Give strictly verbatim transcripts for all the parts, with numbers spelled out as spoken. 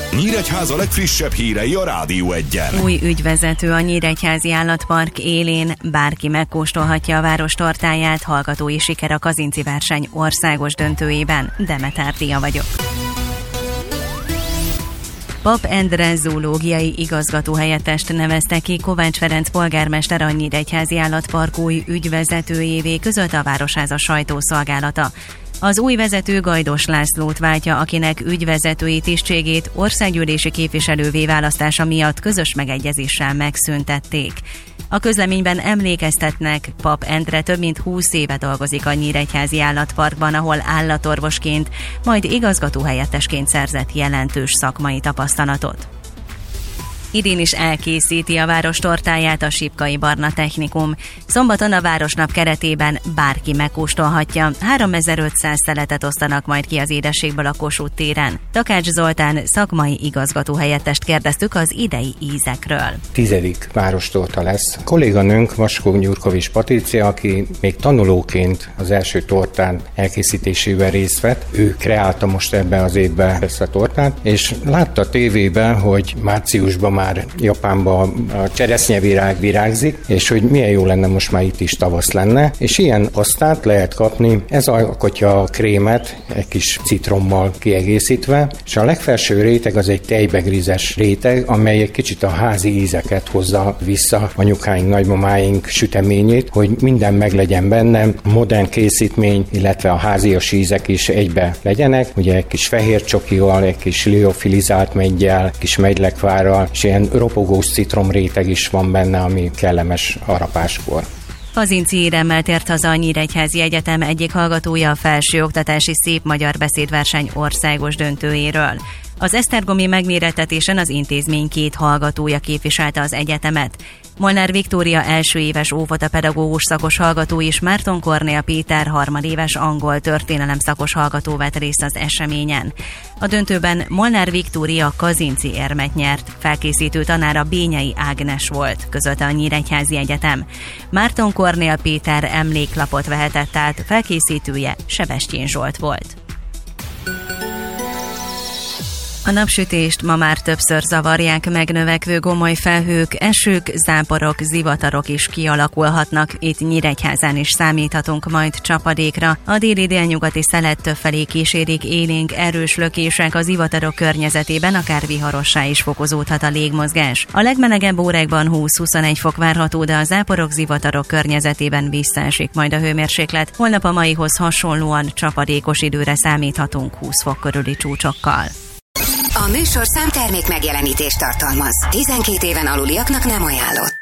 Nyíregyháza legfrissebb hírei a Rádió Egyen. Új ügyvezető a Nyíregyházi Állatpark élén. Bárki megkóstolhatja a város tortáját. Hallgatói siker a Kazinci verseny országos döntőjében. Demeter Dia vagyok. Pap Endre zoológiai igazgatóhelyettest nevezte ki Kovács Ferenc polgármester a Nyíregyházi Állatpark új ügyvezetőjévé, közölte a Városháza sajtószolgálata. Az új vezető Gajdos Lászlót váltja, akinek ügyvezetői tisztségét országgyűlési képviselővé választása miatt közös megegyezéssel megszüntették. A közleményben emlékeztetnek, Pap Endre több mint húsz éve dolgozik a Nyíregyházi Állatparkban, ahol állatorvosként, majd igazgatóhelyettesként szerzett jelentős szakmai tapasztalatot. Idén is elkészíti a város tortáját a Sipkai Barna Technikum. Szombaton a Városnap keretében bárki megkóstolhatja. háromezer-ötszáz szeletet osztanak majd ki az édességből a Kossuth téren. Takács Zoltán szakmai igazgatóhelyettest kérdeztük az idei ízekről. Tizedik várostorta lesz. A kolléganőnk Vaskó Nyurkovics Patrícia, aki még tanulóként az első tortán elkészítésében részt vett. Ő kreálta most ebben az évben ezt a tortát, és látta a tévében, hogy márciusban már Japánban a cseresznyevirág virágzik, és hogy milyen jó lenne most már itt is tavasz lenne, és ilyen pasztát lehet kapni. Ez alkotja a krémet, egy kis citrommal kiegészítve, és a legfelső réteg az egy tejbegrízes réteg, amely egy kicsit a házi ízeket hozza vissza, anyukáink, nagymamáink süteményét, hogy minden meglegyen benne, modern készítmény, illetve a házias ízek is egybe legyenek, ugye egy kis fehér csokival, egy kis liofilizált meggyel, kis megylekvárral, és ilyen ropogós citromréteg is van benne, ami kellemes harapáskor. Kazinci éremmel tért haza a Nyíregyházi Egyetem egyik hallgatója a felsőoktatási szép magyar beszédverseny országos döntőjéről. Az esztergomi megmérettetésen az intézmény két hallgatója képviselte az egyetemet. Molnár Viktória első éves óvodapedagógus szakos hallgató és Márton Kornél Péter harmadéves angol történelem szakos hallgató vett részt az eseményen. A döntőben Molnár Viktória Kazinci érmet nyert, felkészítő tanára Bényei Ágnes volt, közölte a Nyíregyházi Egyetem. Márton Kornél Péter emléklapot vehetett át, felkészítője Sebestyén Zsolt volt. A napsütést ma már többször zavarják megnövekvő gomoly felhők, esők, záporok, zivatarok is kialakulhatnak. Itt Nyíregyházán is számíthatunk majd csapadékra. A déli délnyugati szelet többfelé kísérik élénk erős lökések, az zivatarok környezetében akár viharossá is fokozódhat a légmozgás. A legmelegebb órákban húsz-huszonegy fok várható, de a záporok, zivatarok környezetében visszaesik majd a hőmérséklet. Holnap a maihoz hasonlóan csapadékos időre számíthatunk húsz fok körüli csúcsokkal. A műsor számtermék megjelenítést tartalmaz. tizenkét éven aluliaknak nem ajánlott.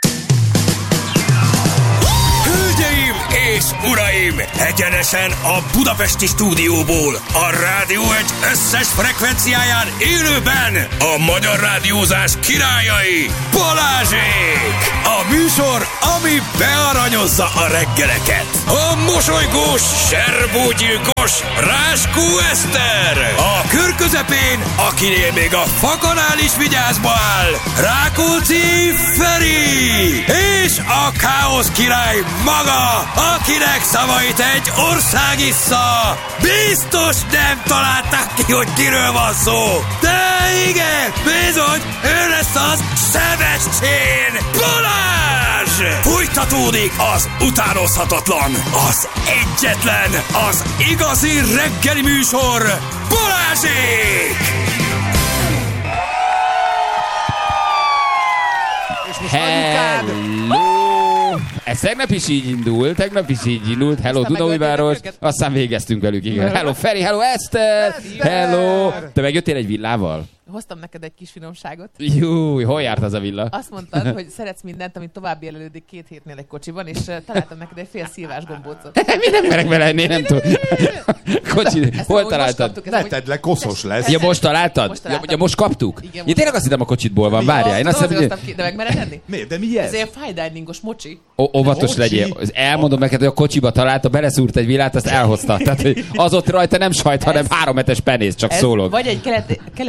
Hölgyeim és uraim! Egyenesen a budapesti stúdióból, a Rádió egy összes frekvenciáján élőben a magyar rádiózás királyai, Balázsék! A műsor, ami bearanyozza a reggeleket. A mosolygós, serbógyilkos Ráskó Eszter! A kör közepén, akinél még a fakanál is vigyázba áll, Rákóczi Feri! És a káosz király maga, akinek szavait egy ország issza. Biztos nem találták ki, hogy kiről van szó. De igen, bizony, ő lesz az Sebestyén Balázs! Fújtatódik az utánozhatatlan, az egyetlen, az igazi reggeli műsor, Balázsék! Hello! Ez tegnap is így indult, tegnap is így indult. Hello, Dunaújváros. Aztán végeztünk velük, igen. Hello, Feri, hello, Eszter! Hello! Te megjöttél egy villával? Hoztam neked egy kis finomságot. Jó, hol járt az a villa? Azt mondtad, hogy szeretsz mindent, ami tovább élelődik két hétnél egy kocsiban, és uh, találtam neked egy fél szilvás gombócot. Mi nem merek bele ennél, nem tudom. Kocsi, hol találtad? Ne tedd le, koszos lesz. Ja, most találtad? Most ja, ja, most kaptuk? Igen, ja, tényleg azt hittem a kocsitból van, várjál. Én azt hiszem, hogy... Ki, de meg mered enni? Miért? De mi ez? Ez egy fine diningos mocsi. O- óvatos legyél. Elmondom neked, hogy a kocsiba találta, beleszúrt egy villát, azt elhozta. Tehát, hogy az ott rajta nem sajt, hanem három hetes penész, csak ez szólok. Vagy egy kelet, kelet-ázsiai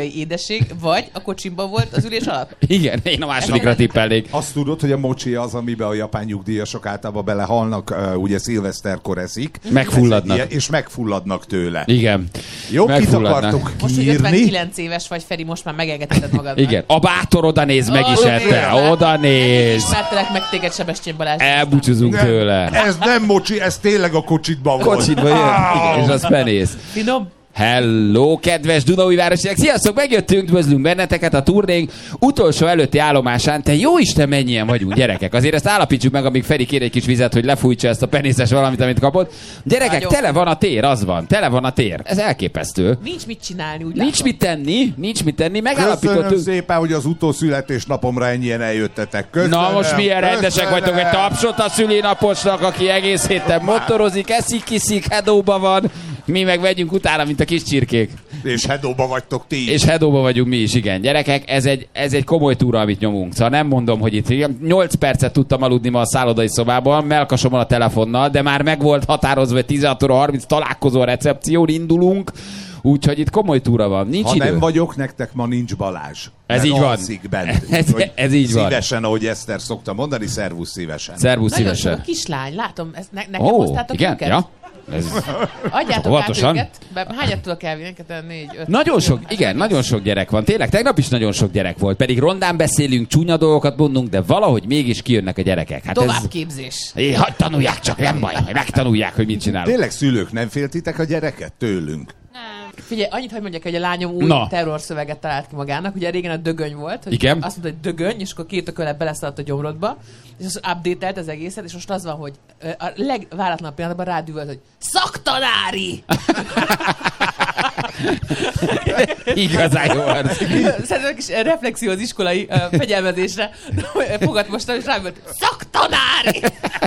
biológiai édesség, vagy a kocsimban volt az ülés alatt? Igen, én a másodikra tippelnék. Azt tudod, hogy a mocsi az, amiben a japán nyugdíjasok általában belehalnak, uh, ugye szilveszterkor eszik. Megfulladnak. Ilyen, és megfulladnak tőle. Igen. Jó, kit akartok most, hogy kiírni? ötvenkilenc éves vagy, Feri, most már megengedheted magadnak. Igen. A bátor oda néz, meg is ette. Oda néz. Ismertelek meg téged, Sebestyén Balázs. Elbúcsúzunk tőle. Ez nem mocsi, ez tényleg a kocsitban volt. Kocsitban jön, igen, és az penész. Finom. Hello, kedves Dunaújvárosiak! Sziasztok, megjöttünk, üdvözlünk benneteket a turnénk utolsó előtti állomásán. Te jó Isten, mennyien vagyunk, gyerekek! Azért ezt állapítsuk meg, amíg Feri kér egy kis vizet, hogy lefújtsa ezt a penészes valamit, amit kapott. Gyerekek, nagyon tele van a tér, az van, tele van a tér. Ez elképesztő. Nincs mit csinálni, úgy Nincs látom. mit tenni, nincs mit tenni, megállapítottuk. Köszönöm szépen, hogy az utószületésnapomra ennyien eljöttetek. Köszönöm, Na most milyen rendesek köszönöm. vagytok, egy tapsot a szülinaposnak, aki egész héten motorozik, eszik, kiszik, hedóba van. Mi meg vegyünk utána, mint a kis csirkék. És hedóba vagytok ti. És hedóba vagyunk mi is, igen. Gyerekek, ez egy, ez egy komoly túra, amit nyomunk. Szóval nem mondom, hogy itt nyolc percet tudtam aludni ma a szállodai szobában, melkasomon a telefonnal, de már meg volt határozva, hogy tizenhat óra harminc találkozó a recepción, indulunk. Úgyhogy itt komoly túra van. Nincs ha idő. nem vagyok, nektek ma nincs Balázs. Ez így van. Bent, ez, ez így van. Szívesen, ahogy Eszter szokta mondani, szervusz szívesen. Szervusz Nagyon szívesen. sok kislány, látom, ezt ne, nekem Ó, hoztátok igen, őket? ja. Ez... Adjátok át óvatosan. őket. Be, hányat tudok elvinni? Neked négy, öt. Nagyon sok, igen, nagyon sok gyerek van. Tényleg, tegnap is nagyon sok gyerek volt. Pedig rondán beszélünk, csúnya dolgokat mondunk, de valahogy mégis kijönnek a gyerekek. Hát Továbbképzés. Ez... É, hagyd tanulják csak, nem baj, megtanulják, hogy mit csinálunk. Tényleg szülők, nem féltitek a gyereket tőlünk? Figyelj, annyit, hogy mondjak, hogy a lányom új Na. terrorszöveget talált ki magának. Ugye régen a dögöny volt, hogy Igen. azt mondta, hogy dögöny, és akkor két ökölet beleszaladt a gyomrodba, és az update-elt az egészet, és most az van, hogy a legváratlanabb pillanatban rádüvölt, hogy szaktanári! Igazán jó arc. Szerintem egy kis reflexió az iskolai uh, fegyelmezésre fogad most, és rám volt, szaktanári!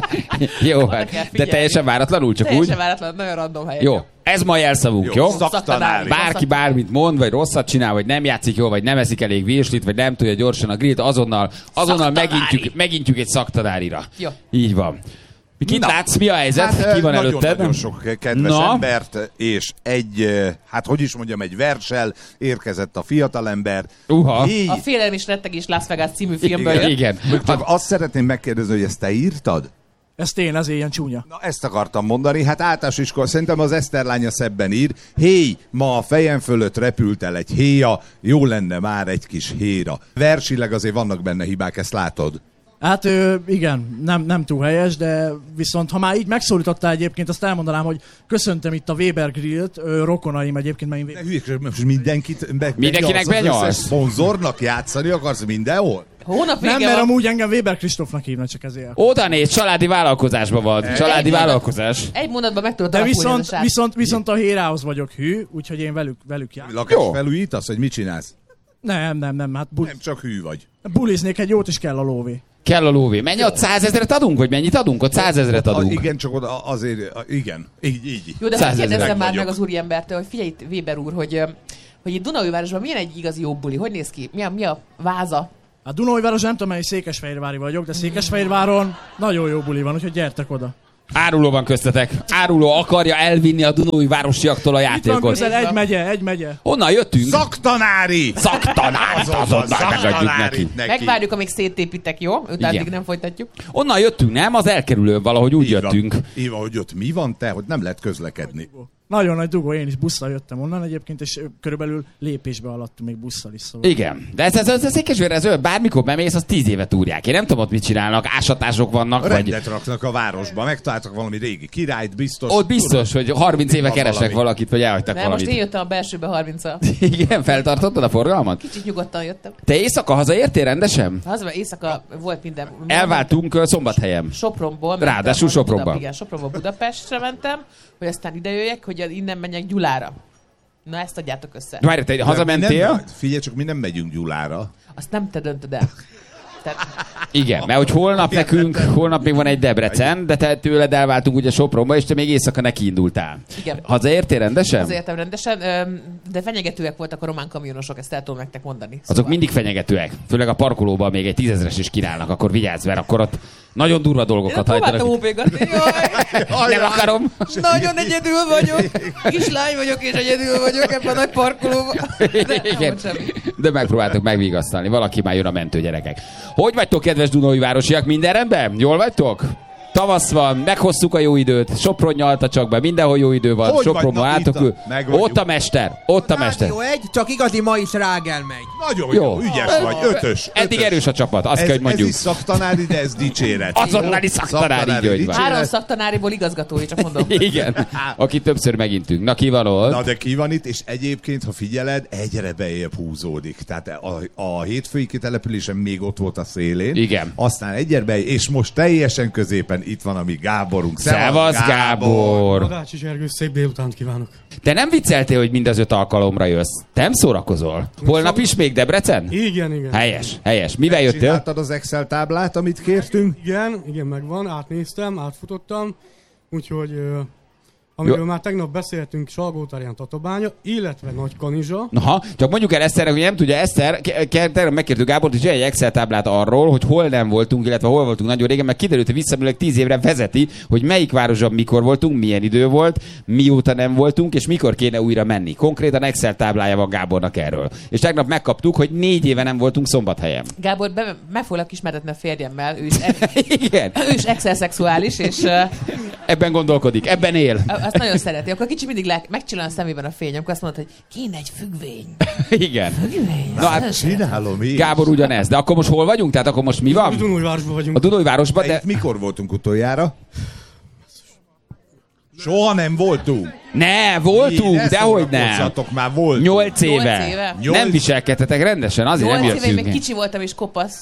Jó, hát, de teljesen váratlanul, csak teljesen úgy. váratlan, nagyon random helyen. Jó, ez ma jelszavunk, jó? Szaktanári. Bárki bármit mond, vagy rosszat csinál, vagy nem játszik jól, vagy nem eszik elég virslit, vagy nem tudja gyorsan a grillt, azonnal, azonnal megintjük, megintjük egy szaktanárira. Jó. Így van. Kit Na. látsz? Mi a helyzet? Hát, Ki van nagyon, előtted? Nagyon sok kedves Na. embert, és egy, hát hogy is mondjam, egy verssel érkezett a fiatalember. Uha. Így, A Félelem és rettegés Las Vegas című filmből Igen. jött. Igen. csak azt szeretném megkérdezni, hogy ezt te írtad? Ezt én, ez ilyen csúnya. Na, ezt akartam mondani, hát általános iskola, szerintem az Eszter lánya szebben ír. Héj, ma a fejem fölött repült el egy héja, jó lenne már egy kis héra. Versileg azért vannak benne hibák, ezt látod? Hát ö, igen, nem, nem túl helyes, de viszont ha már így megszólítottál egyébként, azt elmondanám, hogy köszöntem itt a Weber Grillt, ö, rokonaim egyébként, mert én De hülyék, most mindenkit be, Mindenkinek benyalsz, az benyalsz. összes szponzornak játszani akarsz mindenhol? Hónap Nem, vége mert van. amúgy engem Weber Kristófnak hívnak, csak ezért. Oda néz, családi vállalkozásban van. Családi Egy vállalkozás. Egy mondatban meg tudod De alapulni viszont, ez a srác. viszont, viszont a hérához vagyok hű, úgyhogy én velük, velük jár. Lakás Jó. felújítasz, hogy mit csinálsz? Nem, nem, nem, hát bul- Nem csak hű vagy. buliznék egy jót, is kell a lóvé. Kell a lóvé. Mennyi ott százezret adunk, vagy mennyit adunk? Ott százezret A, adunk. igen, csak oda azért, a, igen, így, így. Jó, de Százezrek kérdezzem már vagyok. meg az úriembertől, hogy figyelj itt, Weber úr, hogy, ö, hogy itt Dunaújvárosban milyen egy igazi jó buli? Hogy néz ki? Mi a, mi a váza? A Dunaújváros nem tudom, mely Székesfehérvári vagyok, de Székesfehérváron nagyon jó buli van, úgyhogy gyertek oda. Áruló van köztetek. Áruló akarja elvinni a Dunaújvárosiaktól a Itt van játékot. közel egy megye, egy megye. Honnan jöttünk? Szaktanári! Szaktanárt azonnal megadjuk neki. Megvárjuk, amíg szétépítek, jó? Utána Igen. nem folytatjuk. Onnan jöttünk, nem? Az elkerülő, valahogy úgy Így jöttünk. Van. Így van, hogy ott mi van te, hogy nem lehet közlekedni. Nagyon nagy dugó, én is busszal jöttem onnan egyébként, és körülbelül lépésbe alattunk még busszal is, szóval. Igen. De ez, ez, ez, ez Székesfehérre, ez olyan, bármikor bemész, az tíz éve túrják. Én nem tudom ott mit csinálnak, ásatások vannak, vagy... Rendet raknak a városba, megtaláltak valami régi királyt, biztos. Ott biztos, hogy harminc éve Van keresek valami. valakit, vagy elhagytak Nem, most valamit. én jöttem a belsőbe harminccal. Igen, feltartottad a forgalmat? Kicsit nyugodtan jöttem. Te éjszaka hazaértél rendesen? Hazba éjszaka volt minden. Elváltunk ö, Szombathelyem. Sopronból. mentem Ráadásul haza Sopronba. Buda, igen, Sopronból Budapestre mentem, hogy aztán ide jöjjek, hogy innen menjek Gyulára. Na, ezt adjátok össze. Várj, te De mi hazamentél? Nem, figyelj csak, mi nem megyünk Gyulára. Azt nem te döntöd el. Tehát Igen, mert hogy holnap nekünk, holnap még van egy Debrecen, de te tőled elváltunk ugye Sopronba, és te még éjszaka neki indultál. Igen. Hazaértél rendesen? Hazaértem rendesen, de fenyegetőek voltak a román kamionosok, ezt el tudom nektek mondani. Szóval... Azok mindig fenyegetőek. Főleg a parkolóban még egy tízezres is kínálnak, akkor vigyázz, mert akkor ott nagyon durva dolgokat hajtanak. Én próbáltam jaj, nem akarom. Nagyon egyedül vagyok. Kislány vagyok és egyedül vagyok ebben a nagy parkolóban. De, Igen. De megpróbáltok megvigasztalni. Valaki már jön a mentő, gyerekek. Hogy vagytok, kedves Dunaújvárosiak? Minden rendben? Jól vagytok? Tavasz van, meghoztuk a jó időt, Sopron nyalta csak be, mindenhol jó idő van, Sopronban álltok ő. Ott a mester, ott a mester. Rádió egy, csak igazi ma is rágel megy. Nagyon jó, jó, ügyes vagy, ötös. Eddig erős a csapat, azt ez, kell, hogy mondjuk. Ez is szaktanári, de ez dicséret. Azonnali szaktanári, így hogy van. Három szaktanáriból igazgatói, csak mondom. Igen, aki többször megintünk. Na, ki van ott? Na, de ki van itt, és egyébként, ha figyeled, egyre bejebb húzódik. Tehát a, a hétfői kitelepülésen még ott volt a szélén. Igen. Aztán egyre bejebb, és most teljesen középen itt van a mi Gáborunk. Szevasz, Gábor! Madácsi Zsergő, szép délutánt kívánok. Te nem vicceltél, hogy mind az öt alkalomra jössz? Te nem szórakozol? Holnap is még Debrecen? Igen, igen. Helyes, helyes. Mivel jöttél? Csináltad az Excel táblát, amit kértünk? Igen, igen, megvan, átnéztem, átfutottam, úgyhogy... Amiről Jó. már tegnap beszéltünk, Salgótarján Tatabánya, illetve Nagykanizsa. Aha, csak mondjuk el Eszterre, hogy nem tudja, Eszter, tegnap megkértük Gábort, hogy egy Excel táblát arról, hogy hol nem voltunk, illetve hol voltunk nagyon régen, mert kiderült, hogy visszamenőleg tíz évre vezeti, hogy melyik városban mikor voltunk, milyen idő volt, mióta nem voltunk, és mikor kéne újra menni. Konkrétan Excel táblája van Gábornak erről. És tegnap megkaptuk, hogy négy éve nem voltunk Szombathelyen. Gábor, be, meg foglak ismertetni a férjemmel, ő is, Igen. ő is Excel szexuális, és... Ebben gondolkodik, ebben él. Azt nagyon szereti. Akkor kicsit mindig le, megcsillan a szemében a fény, akkor azt mondod, hogy kéne egy függvény. Igen. Függvény. Na hát csinálom én. Gábor ugyanez. De akkor most hol vagyunk? Tehát akkor most mi van? A Dunaújvárosban vagyunk. A Dunaújvárosban, de... Mikor voltunk utoljára? Soha nem voltunk. Ne, voltunk, Én, dehogy nem. Már volt. Nyolc éve. Nyolc éve. Nyolc... Nem viselkedtetek rendesen, azért Nyolc nem jöttünk. Nyolc éve még kicsi voltam és kopasz.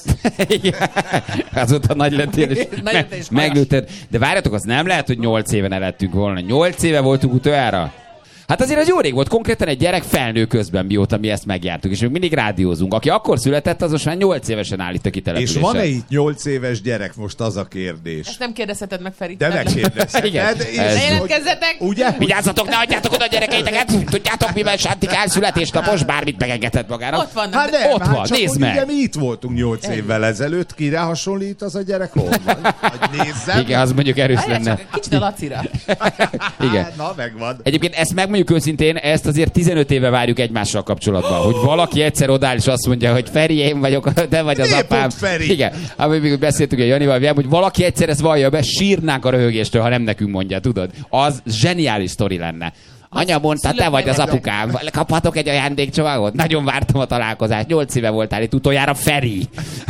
Azóta nagy lettél és, nagy me- és meglőtted. De várjatok, az nem lehet, hogy nyolc éve ne lettünk volna. Nyolc éve voltunk utoljára. Hát azért az jó rég volt, konkrétan egy gyerek felnő közben, mióta mi ezt megjártuk, és még mindig rádiózunk. Aki akkor született, az most már nyolc évesen áll itt a kitelepülésen. És van-e itt nyolc éves gyerek? Most az a kérdés. Ezt nem kérdezheted meg, Feri. De megkérdezheted. Ne jelentkezzetek! Ugye? Vigyázzatok, ne adjátok oda a gyerekeiteket! Tudjátok, mivel Sántikán születésnapos, bármit megengedhet magának. Ott vannak. Hát nem, ott hát van, csak nézd hogy meg. ugye mi itt voltunk nyolc évvel ezelőtt, kire hasonlít az a gyerek? Hol van? Hogy nézzem. Igen, az mondjuk erős lenne. Kicsit a Lacira. Igen. Na, megvan. Egyébként ezt megmondjuk őszintén, ezt azért tizenöt éve várjuk egymással kapcsolatban, hogy valaki egyszer odáll és azt mondja, hogy Feri, én vagyok, te vagy az Miért apám. pont Feri? Igen, amit még beszéltünk a Janival, hogy valaki egyszer ezt vallja be, sírnánk a röhögéstől, ha nem nekünk mondja, tudod? Az zseniális sztori lenne. Anya mondta, te vagy az apukám, kaphatok egy ajándékcsomagot? Nagyon vártam a találkozást, nyolc éve voltál itt utoljára, Feri.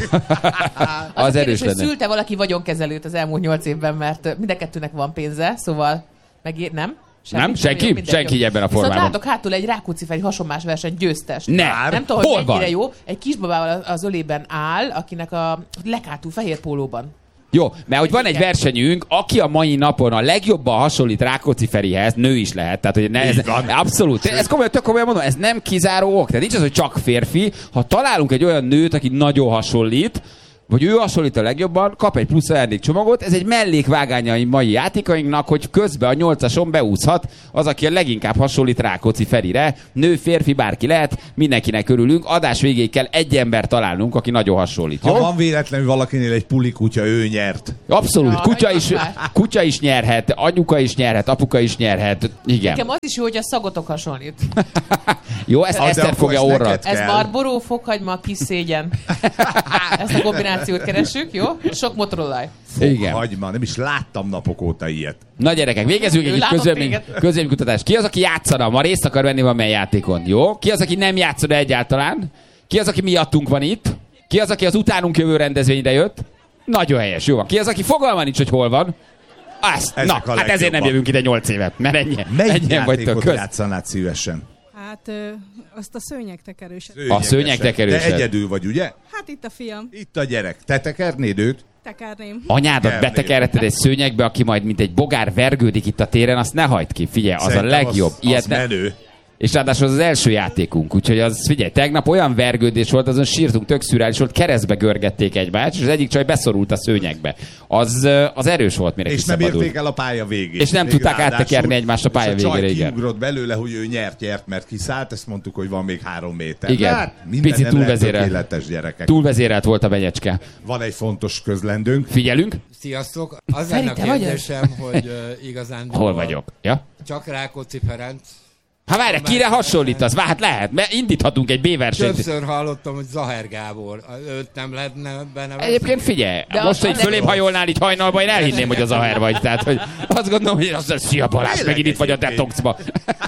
az az erős kérdés, lenne. hogy szülte valaki vagyonkezelőt az elmúlt nyolc évben, mert mind a kettőnek van pénze, szóval megér, nem? Semmi, nem? Senki? Jó, senki ebben a formában. Viszont látok hátul egy Rákóczi-Feri hasonlás verseny győztest. Nem. Nem tudom, hol hogy mennyire van? jó. Egy kisbabával az ölében áll, akinek a lekátul fehér pólóban. Jó, mert hogy van egy versenyünk, aki a mai napon a legjobban hasonlít Rákóczi Ferihez, nő is lehet, tehát hogy ne, ez, abszolút, ez komolyan, tök komolyan mondom, ez nem kizáró ok, tehát nincs az, hogy csak férfi, ha találunk egy olyan nőt, aki nagyon hasonlít, vagy ő hasonlít a legjobban, kap egy plusz ajándékcsomagot, ez egy mellékvágánya a mai játékainknak, hogy közben a nyolcason beúszhat az, aki a leginkább hasonlít Rákóczi Ferire. Nő, férfi, bárki lehet, mindenkinek örülünk. Adás végéig kell egy ember találnunk, aki nagyon hasonlít. Ha jó? van véletlenül valakinél egy puli kutya, ő nyert. Abszolút, Ja, kutya is, kutya is nyerhet, anyuka is nyerhet, apuka is nyerhet. Igen. Nekem az is jó, hogy a szagotok hasonlít. Jó, ezt Ah, de Eszter akkor fogja ezt orra. neked Ez kell. Marlboro, fokhagyma, kis szégyen. Ezt a kombinációt keressük, jó? Sok motorolaj. Igen. Hagyma, nem is láttam napok óta ilyet. Na gyerekek, végezzünk egy Látok közölmény, téged. közölménykutatást. Ki az, aki játszana? Ma részt akar venni valamely játékon, jó? Ki az, aki nem játszana egyáltalán? Ki az, aki miattunk van itt? Ki az, aki az utánunk jövő rendezvényre jött? Nagyon helyes, jó van. Ki az, aki fogalma nincs, hogy hol van? Azt, na, hát ezért nem jövünk ide nyolc évet, mert ennyi. Melyik vagytok. játékot Kösz. játszanád szívesen? Hát ö, azt a szőnyegtekerőset. A szőnyegtekerőset. De egyedül vagy, ugye? Hát itt a fiam. Itt a gyerek. Te tekernéd őt? Tekerném. Anyádat Kernél. betekerheted egy szőnyegbe, aki majd mint egy bogár vergődik itt a téren, azt ne hagyd ki. Figyelj, az Szerintem a legjobb. Az, az menő. És ráadásul az az első játékunk, úgyhogy az, figyelj, tegnap olyan vergődés volt, azon sírtunk, tök szürreális volt, keresztbe görgették egymást, és az egyik csaj beszorult a szőnyegbe. Az, az erős volt, mire és kiszabadult. nem érték el a pálya végét. És nem tudták áttekerni egymást a pálya végére, igen. És a csaj kiugrott belőle, hogy ő nyert-nyert, mert kiszállt, ezt mondtuk, hogy van még három méter. Igen, hát, picit túlvezérelt. Gyerekek. Túlvezérelt volt a benyecske. Van egy fontos közlendőnk. Figyelünk. Sziasztok! Az lenne a kérdésem, hogy uh, igazán... Hol vagyok? Ja? Csak Rákóczi Ferenc. Ha várj, kire hasonlítasz? Vár, hát lehet, mert indíthatunk egy B-versenyt. Többször hallottam, hogy Zaher Gábor. Őt nem lehetne benevezni. Egyébként figyelj, de most, hogy fölém hajolnál itt hajnalba, én elhinném, hogy a Zaher vagy. Tehát, hogy azt gondolom, hogy az a szia Balázs, megint itt vagy a detoxba.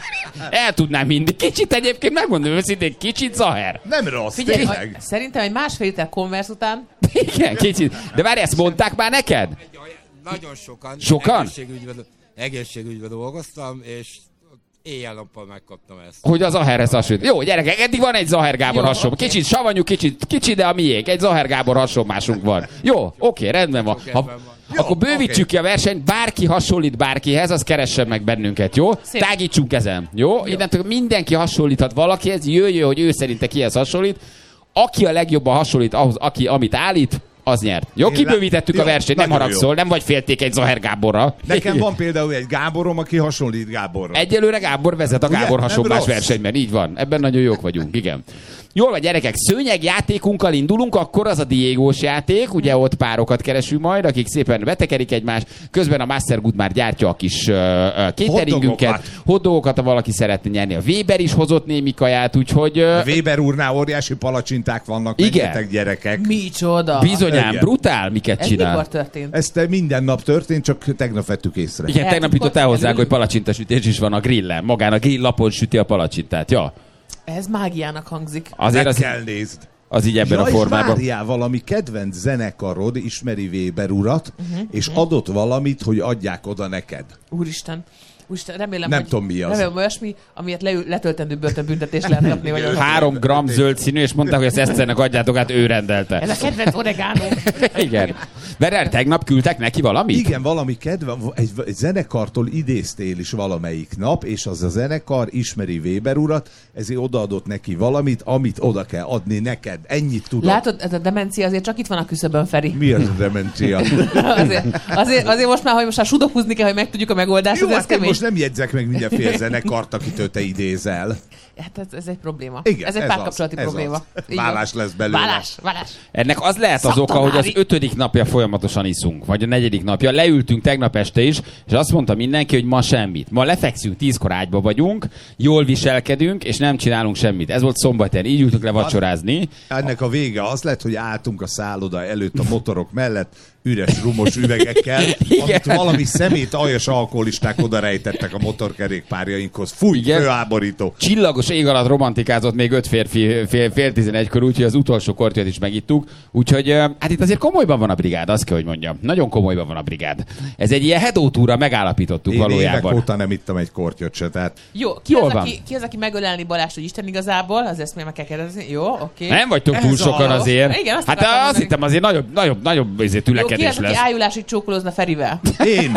El tudnám mindig. Kicsit egyébként, megmondom őszintén, kicsit Zaher. Nem rossz, figyelj, a, szerintem egy másfél liter Converse után... Igen, kicsit. De várj, ezt mondták már neked? Nagyon sokan. Sokan? Egészségügyben, egészségügyben dolgoztam, és éjjel-nappal megkaptam ezt. Hogy az Zaherhez hasonlít. Jó, gyerekek, eddig van egy Zaher Gábor Jó, hasonló. okay. Kicsit savanyú, kicsit, kicsit, de a miénk. Egy Zaher Gábor hasonlásunk van. Jó, oké, rendben van. Ha, jó, akkor bővítsük okay. ki a versenyt, bárki hasonlít bárkihez, az keressen meg bennünket, jó? Szép. Tágítsunk ezen, jó? jó. Innentől mindenki hasonlíthat valakihez, jöjjön, hogy ő szerinte kihez hasonlít. Aki a legjobban hasonlít ahhoz, aki amit állít, az nyert. Jó, kibővítettük jó, a versenyt, nem haragszol, nem vagy féltékeny Zaher Gáborra. Nekem van például egy Gáborom, aki hasonlít Gáborra. Egyelőre Gábor vezet a Gábor hasonlás versenyben, így van. Ebben nagyon jók vagyunk, igen. Jól vagy, gyerekek, szőnyeg játékunkkal indulunk, akkor az a Diégós játék, ugye ott párokat keresünk majd, akik szépen betekerik egymást, közben a Master Good már gyártja a kis uh, cateringünket, hotdogokat, ha valaki szeretne nyerni. A Weber is hozott némi kaját, úgyhogy... Uh, Weber úrnál óriási palacsinták vannak, menjetek gyerekek. Micsoda! Bizonyám, igen. Brutál, miket ez csinál. Ez mikor történt? Ez minden nap történt, csak tegnap vettük észre. Igen, tegnap jutott el hozzánk, hogy palacsintasütés is van a grillen. Magán a grill lapon süti a palacsintát, ja. Ez mágiának hangzik. Azért meg az, kell nézd. Az így ebben ja, a formában. Várjál, valami kedvenc zenekarod ismeri Weber urat, uh-huh, és uh-huh. adott valamit, hogy adják oda neked. Úristen. Úristen, remélem, nem hogy, tudom mi az. Remélem olyasmi, amiért leül, letöltendő börtönbüntetést lehet kapni. Vagy Három gram zöld színű, és mondták, hogy ezt Eszternek adjátok át, ő rendelte. Ez a kedvenc oregánó. Igen. Mert tegnap küldtek neki valamit? Igen, valami kedve, egy, egy zenekartól idéztél is valamelyik nap, és az a zenekar ismeri Weber urat, ezért odaadott neki valamit, amit oda kell adni neked. Ennyit tudok. Látod, ez a demencia azért csak itt van a küszöbön, Feri. Mi az a demencia? azért, azért, azért most már, hogy most már sudokuzni kell, hogy megtudjuk a megoldást. Jó, hát most nem jegyzek meg mindenféle zenekart, akitől te idézel. Hát ez, ez egy probléma. Igen, ez egy ez párkapcsolati az, probléma. Vállás lesz belőle. Vállás, vállás. Ennek az lehet az oka, hogy az ötödik napja folyamatosan iszunk, vagy a negyedik napja. Leültünk tegnap este is, és azt mondta mindenki, hogy ma semmit. Ma lefekszünk, tízkor ágyba vagyunk, jól viselkedünk, és nem csinálunk semmit. Ez volt szombaton, így ültünk le vacsorázni. Ennek a vége az lett, hogy álltunk a szálloda előtt a motorok mellett, üres rumos üvegekkel, amit valami szemét aljas alkoholisták oda rejtettek a motorkerékpárjainkhoz. Fúj, főáborító. Csillagos ég alatt romantikázott még öt férfi fél, fél tizenegykor, úgyhogy az utolsó kortyot is megittuk. Úgyhogy hát itt azért komolyban van a brigád, azt kell, hogy mondjam. Nagyon komolyban van a brigád. Ez egy ilyen hedótúra, megállapítottuk Én valójában. Évek óta nem ittam egy kortyot se, tehát... Jó, ki, az, aki, ki az, aki megölelni Balást, hogy Isten igazából? Az ezt még meg kell kérdezni. Jó, oké. Okay. Nem vagytok túl ez sokan az... azért. Igen, azt hát azt mondani. Hittem azért nagyobb, nagyobb, nagyobb azért tülekedés lesz. Jó, ki az, aki ájulásig csókolózna Ferivel? Én!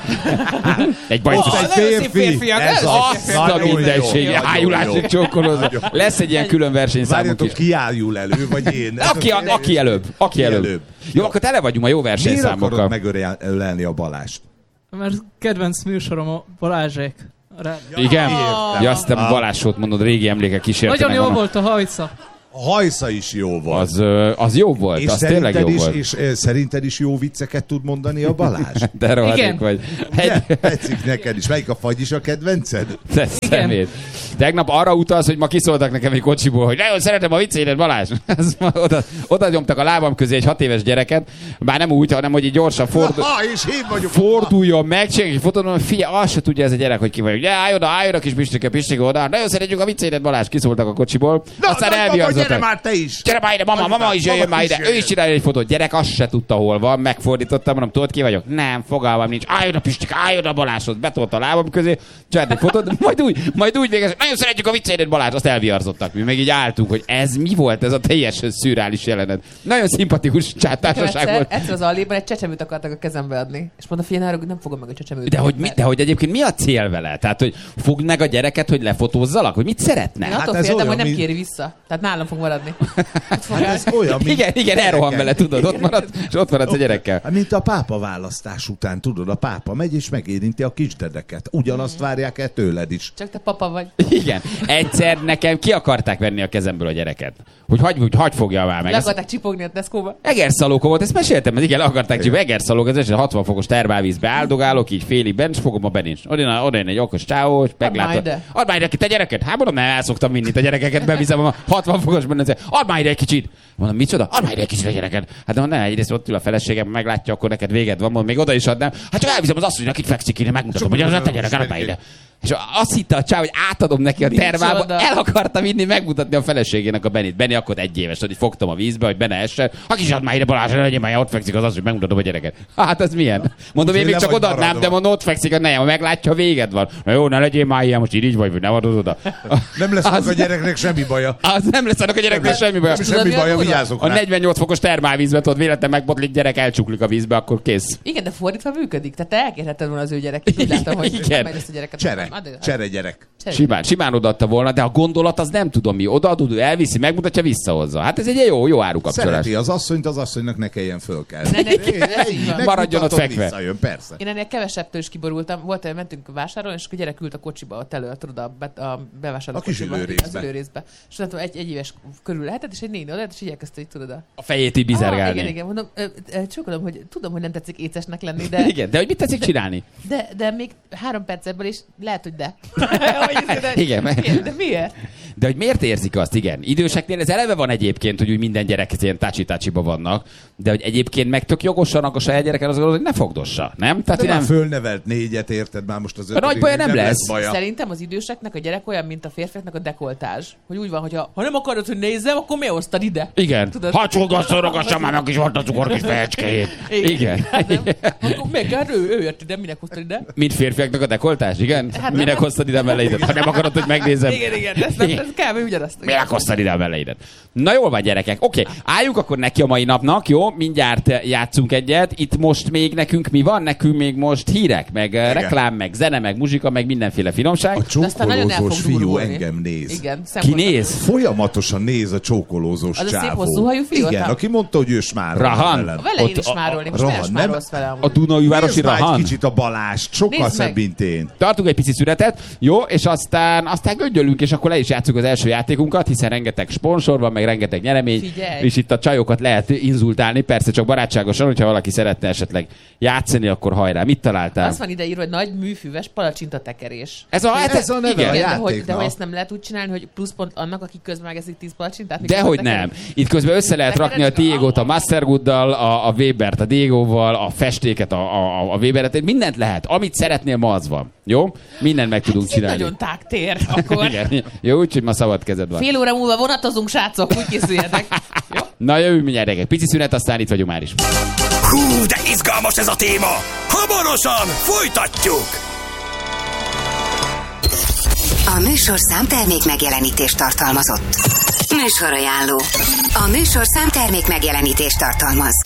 Egy bajtos egy férfi! Ez azt a mindenség, ájulásig csókolózna. Lesz egy ilyen külön versenyszámunk is. Várjatok, ki ájul elő, vagy én? Aki, a, aki előbb. Aki előbb. Jó, akkor tele vagyunk a jó versenyszámokkal. Miért akarod megölelni a Balást? Mert kedvenc műsorom a Balázsék. Igen? Ja, azt a Balázsot mondod, régi emlékek kísértenek. Nagyon jó volt a hajca. A hajsza is jó volt. Az, az jó volt, és az tényleg jó is, volt. És e, szerinted is jó vicceket tud mondani a Balázs? De rohadék vagy. Egy... Tetszik neked is. Melyik a fagy is a kedvenced? Te szemét. Tegnap arra utalsz, hogy ma kiszóltak nekem egy kocsiból, hogy nagyon szeretem a viccédet, Balázs. oda, oda nyomtak a lábam közé egy hat éves gyereket, bár nem úgy, hanem hogy így gyorsan fordul... Ha, és én vagyok. Forduljon meg, csináljuk egy fotót, mondom, figyelj, azt se tudja ez a gyerek, hogy ki vagyok. De állj oda, állj oda, kis Pistike, Pistike oda. Nagyon szeretjük a viccédet, Balázs, kiszóltak a kocsiból. Na, aztán elviarzottak. Gyere már te is! Gyere már ide, mama, mama is jöjjön már ide. Ő is csinálja egy fotót. Gyerek azt se tudta, hol van. Megfordítottam, mondom, tudod ki vagyok? Nem, fogalmam nincs. Állj oda, Pistik, állj oda, Balázshoz. Betolta a lábam közé, csinált egy fotót, majd úgy, majd úgy végez. Nagyon szeretjük a vicceidet, Balázs, azt elviarzottak. Mi meg így álltunk, hogy ez mi volt, ez a teljesen szürreális jelenet. Nagyon szimpatikus társaság volt. Egyszer az Alliban egy csecsemőt akartak a kezembe adni. És mondta, figyelj, hogy nem fogom meg a csecsemőt. De hogy, mi, de hogy egyébként mi a cél vele? Tehát, hogy fogd meg a gyereket, hogy lefotózzalak? Hogy mit szeretne? Én attól Hát ez féltem, olyan, hogy nem mi- kéri vissza. Tehát nálam fog maradni. Hát ez olyan, mint Igen, igen, elrohan vele, tudod, ott marad, és ott maradsz a gyerekkel. Hát, mint a pápa választás után, tudod, a pápa megy és megérinti a kisdedeket. Ugyanazt várják el tőled is. Csak te papa vagy. Igen. Egyszer nekem ki akarták venni a kezemből a gyereket. Hogy hagy, hogy hagy fogja már meg. Le Ezt- akarták csipogni a Tesco-ba. Egerszalóka volt, ezt meséltem, ez igen, le akarták csipogni. Egerszalóka, ez esetleg hatvan fokos termálvízbe áldogálok, így félig bent, és fogom a benincs. Oda oda jön egy okos csávó, és már meglátta. ide. Add már ide ki te gyereket. Hát mondom, nem, el szoktam vinni a gyerekeket, beviszem a hatvan fokos benne. Add már ide egy kicsit. Mondom, micsoda? Add már ide egy kicsit a gyereket. Hát mondom, ne, egyrészt ott ül a feleségem, meglátja, akkor neked véged van, mondom, még oda is adnám. Hát csak elviszem az asszonynak, itt fekszik, én megmutatom, hogy az a te gyereket, add már ide. És azt hitte a csáv, hogy átadom neki a termába, Micsoda. el akarta vinni, megmutatni a feleségének a Benit. Benni akkor egy éves, hogy fogtam a vízbe, hogy be ne essen. Ha kis add már ide, Balázs, legyen már, ott fekszik az az, hogy megmutatom a gyereket. Hát ez milyen? Mondom, én még csak odaadnám, de mondom, ott fekszik, a nejem, ha meglátja, véged van. Na jó, ne legyél már ilyen, most így vagy, vagy nem adod oda. Nem lesz az... a gyereknek semmi baja. Az nem lesz annak a gyereknek semmi baja. Semmi baja, vigyázzunk A rá. negyvennyolc fokos termálvízbe tudod, véletlen megbotlik, gyerek elcsuklik a vízbe, akkor kész. Igen, de fordítva működik. Tehát te elkérheted volna az ő gyereket. Úgy látom, hogy Igen. meg ezt a gyereket. Csere, Add- add- csere gyerek. Csere. Simán, simán odaadta volna, de a gondolat az nem tudom mi. Odaadod, ő elviszi, megmutatja, visszahozza. Hát ez egy jó, jó árukapcsolás. Szereti az asszonyt, az asszonynak ne kelljen fölkelni. Ne, ne, ne, így van. Maradjon ott fekve. Visszajön, persze. Én ennél kevesebbtől is kiborultam. Volt, hogy mentünk vásárolni, és akkor gyerek ült a kocsiba, ott elő, tudod, a, be, a bevásárló A kis kocsiba, ülőrészbe. az ülőrészbe. És nem tudom, egy, egy éves körül lehetett, és egy néni odajött, és így elkezdte, így tudod. A... A fejét így bizergálni. Ah, igen, igen, mondom, ö, ö, csókolom, hogy tudom, hogy nem tetszik écesnek lenni, de... Igen, de hogy mit tetszik csinálni? De, de még három perc ebből is lehet, hogy de. Igen, Igen, de miért? De hogy miért érzik azt, igen. Időseknél ez eleve van egyébként, hogy úgy minden gyerek ilyen tácsi-tácsiba vannak, de hogy egyébként meg tök jogosan a saját gyereken az hogy ne fogdossa, nem? Tehát De nem... már fölnevelt négyet, érted már most az ötödik. nagy baja nem lesz. baja. Szerintem az időseknek a gyerek olyan, mint a férfiaknak a dekoltázs. Hogy úgy van, hogy ha, ha nem akarod, hogy nézzem, akkor miért hoztad ide? Igen. Tudod? Ha csúgott, szorogassa már meg is volt a cukor kis fejecskéjét. Igen. Hát nem. Akkor miért kell? Ő, ő jött ide, minek hoztad ide? Mint férfiaknak a dekoltás, igen? Hát nem. Minek hoztad ide a melleidet? Ha nem akarod, hogy megnézem. Igen, igen, ez, ez, ez kell, ugyanazt. Minek hoztad ide a melleidet? Na jól van, gyerekek. Oké, okay. Álljunk akkor neki a mai napnak, jó? Mindjárt játszunk egyet. Itt most még nekünk mi van? Nekünk még most hírek, meg igen. reklám, meg zene, meg muzsika, meg mindenféle finomság. A aztán nagyon el csókolózós fog fiú durulni. engem néz. Igen, Ki szempontból. néz? Folyamatosan néz a csókolózós Az a szép csávó. hosszú hajú fiú, Igen, ott a- aki mondta, hogy ő smárol. Rahan. velem. Vele én Ott is a- smárolni. Most Rahan, nem nem? smárolsz vele A amúgy. Dunai városi Nézd már egy Rahan. kicsit a Balást, sokkal Nézd meg. szebb, mint én. Tartunk egy pici szünetet, jó, és aztán, aztán göngyölünk, és akkor le is játszunk az első játékunkat, hiszen rengeteg sponsor van, meg rengeteg nyeremény, Figyelj. és itt a csajokat lehet inzultálni, persze csak barátságosan, hogyha valaki szeretne esetleg játszani, akkor hajrá. Mit találtál? Azt van ide írva, hogy nagy műfüves palacsintatekerés. Ez a, hát Ez a neve igen. a Igen, de hogy, de játéknak. hogy ezt nem lehet úgy csinálni, hogy pluszpont annak, akik közben megeszik tíz palacsintát? Dehogy nem. Itt közben össze lehet rakni a Diego-t a Mastergooddal, a, a Webert a Diego-val, a festéket a, a, a Weberet, mindent lehet. Amit szeretnél, ma az van. Jó? Mindent meg tudunk Ez egy csinálni. nagyon tág tér, akkor. Igen. Jó, úgyhogy ma szabad kezed van. Fél óra múlva vonatozunk, srácok, úgy készüljetek. Jó? Na jövünk mindjárt, gyerekek. Pici szünet, aztán itt vagyunk már is. Hú, de izgalmas ez a téma! Hamarosan folytatjuk! A műsorszám termék megjelenítést tartalmazott. Műsorajánló. A műsorszám termék megjelenítést tartalmaz.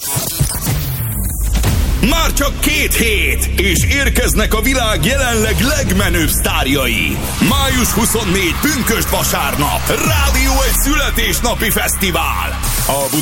Már csak két hét, és érkeznek a világ jelenleg legmenőbb sztárjai. május huszonnégyedike pünkösd vasárnap. Rádió egy születésnapi fesztivál. A